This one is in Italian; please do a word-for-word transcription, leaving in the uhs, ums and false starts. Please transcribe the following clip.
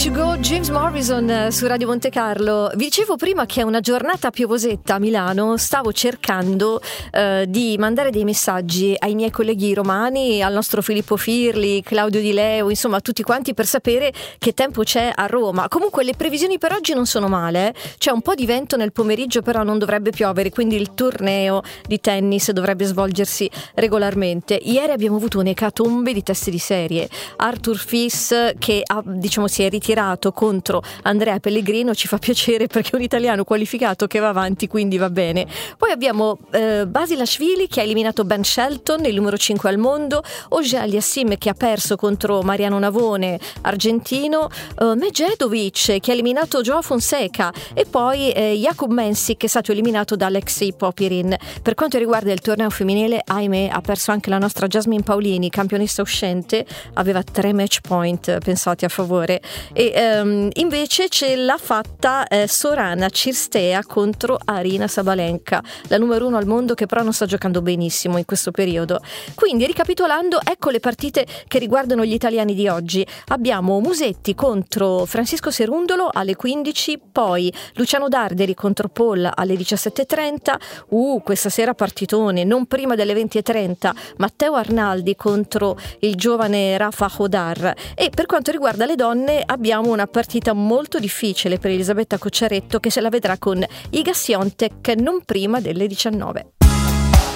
to Go, James Morrison su Radio Monte Carlo. Vi dicevo prima che è una giornata piovosetta a Milano. Stavo cercando eh, di mandare dei messaggi ai miei colleghi romani, al nostro Filippo Firli, Claudio Di Leo, insomma tutti quanti, per sapere che tempo c'è a Roma. Comunque le previsioni per oggi non sono male, c'è un po' di vento nel pomeriggio, però non dovrebbe piovere, quindi il torneo di tennis dovrebbe svolgersi regolarmente. Ieri abbiamo avuto un'ecatombe di teste di serie. Arthur Fils, che ha, diciamo, si è ritirato contro Andrea Pellegrino, ci fa piacere perché è un italiano qualificato che va avanti, quindi va bene. Poi abbiamo eh, Basilashvili che ha eliminato Ben Shelton, il numero cinque al mondo, Auger-Aliassime che ha perso contro Mariano Navone, argentino, eh, Medjedovic che ha eliminato Joao Fonseca, e poi eh, Jakub Mensik che è stato eliminato da Alexei Popirin. Per quanto riguarda il torneo femminile, ahimè, ha perso anche la nostra Jasmine Paolini, campionessa uscente, aveva tre match point pensati a favore, e um, invece ce l'ha fatta eh, Sorana Cirstea contro Arina Sabalenka, la numero uno al mondo, che però non sta giocando benissimo in questo periodo. Quindi, ricapitolando, ecco le partite che riguardano gli italiani di oggi. Abbiamo Musetti contro Francisco Serundolo alle quindici, poi Luciano Darderi contro Paul alle diciassette e trenta. Uh, questa sera partitone, non prima delle venti e trenta, Matteo Arnaldi contro il giovane Rafa Hodar. E per quanto riguarda le donne abbiamo una partita molto difficile per Elisabetta Cocciaretto, che se la vedrà con Iga Swiatek non prima delle diciannove.